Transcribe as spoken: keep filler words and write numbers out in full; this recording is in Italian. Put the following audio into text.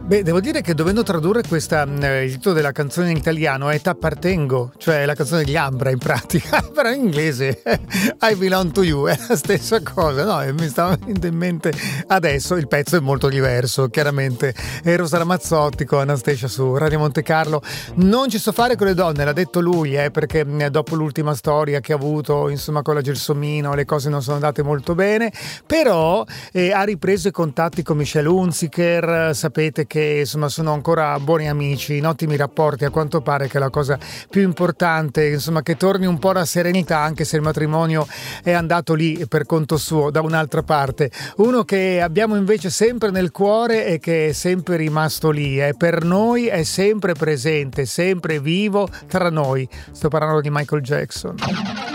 Beh, devo dire che dovendo tradurre questa, eh, il titolo della canzone in italiano è T'appartengo, cioè la canzone degli Ambra in pratica, però in inglese I belong to you, è la stessa cosa, no? E mi stava venendo in mente adesso, il pezzo è molto diverso, chiaramente. Eros Ramazzotti con Anastacia su Radio Monte Carlo. Non ci so fare con le donne, l'ha detto lui, eh, perché eh, dopo l'ultima storia che ha avuto, insomma, con la Gelsomino, le cose non sono andate molto bene, però eh, ha ripreso i contatti con Michelle Hunziker, sapete che che insomma sono ancora buoni amici, in ottimi rapporti. A quanto pare che la cosa più importante, insomma, che torni un po' la serenità, anche se il matrimonio è andato lì per conto suo da un'altra parte. Uno che abbiamo invece sempre nel cuore e che è sempre rimasto lì, è per noi, è sempre presente, sempre vivo tra noi. Sto parlando di Michael Jackson.